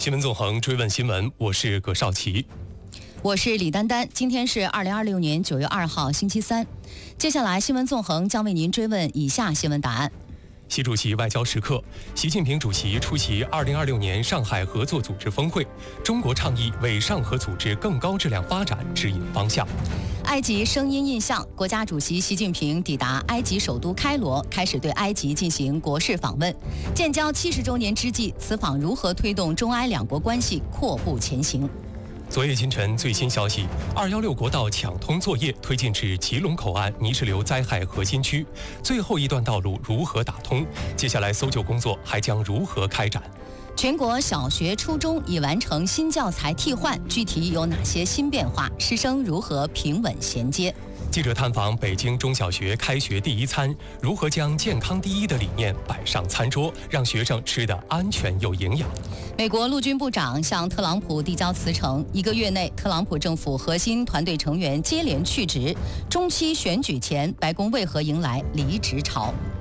新闻纵横，追问新闻，我是葛少奇， 我是李丹丹。今天是2026年9月2号，星期三。接下来，新闻纵横将为您追问以下新闻答案： 习主席外交时刻，习近平主席出席2026年上海合作组织峰会，中国倡议为上合组织更高质量发展指引方向。 埃及声音印象，国家主席习近平抵达埃及首都开罗，开始对埃及进行国事访问。建交70周年之际，此访如何推动中埃两国关系阔步前行？ 昨夜今晨最新消息，216国道抢通作业推进至吉隆口岸泥石流灾害核心区，最后一段道路如何打通？接下来搜救工作还将如何开展？ 全国小学、初中已完成新教材替换，具体有哪些新变化？师生如何平稳衔接？ 记者探访北京中小学开学第一餐，如何将健康第一的理念摆上餐桌，让学生吃得安全又营养？ 美国陆军部长向特朗普递交辞呈，1个月内，特朗普政府核心团队成员接连去职。中期选举前，白宫为何迎来离职潮？